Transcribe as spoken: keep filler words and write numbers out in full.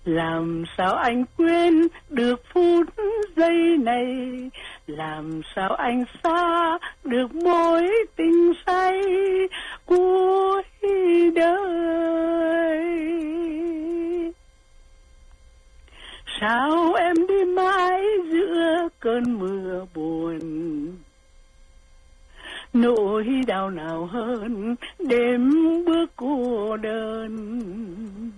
Làm sao anh quên được phút giây này, làm sao anh xa được mối tình say cuối đời. Sao em đi mãi giữa cơn mưa buồn, nỗi đau nào hơn đêm bước cô đơn.